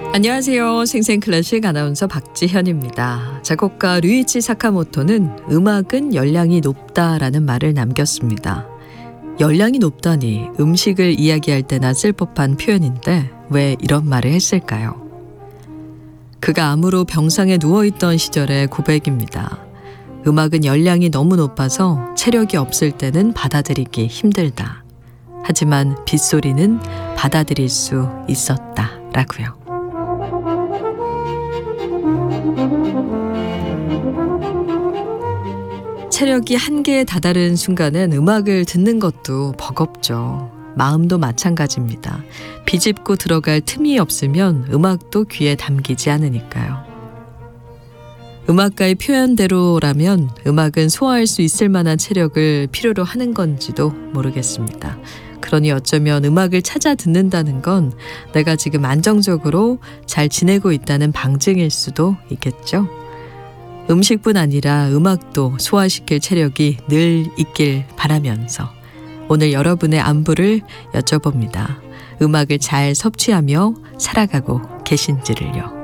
안녕하세요. 생생클래식 아나운서 박지현입니다. 작곡가 류이치 사카모토는 음악은 열량이 높다라는 말을 남겼습니다. 열량이 높다니 음식을 이야기할 때나 쓸 법한 표현인데 왜 이런 말을 했을까요? 그가 암으로 병상에 누워있던 시절의 고백입니다. 음악은 열량이 너무 높아서 체력이 없을 때는 받아들이기 힘들다. 하지만 빗소리는 받아들일 수 있었다라고요. 체력이 한계에 다다른 순간엔 음악을 듣는 것도 버겁죠. 마음도 마찬가지입니다. 비집고 들어갈 틈이 없으면 음악도 귀에 담기지 않으니까요. 음악가의 표현대로라면 음악은 소화할 수 있을 만한 체력을 필요로 하는 건지도 모르겠습니다. 그러니 어쩌면 음악을 찾아 듣는다는 건 내가 지금 안정적으로 잘 지내고 있다는 방증일 수도 있겠죠. 음식뿐 아니라 음악도 소화시킬 체력이 늘 있길 바라면서 오늘 여러분의 안부를 여쭤봅니다. 음악을 잘 섭취하며 살아가고 계신지를요.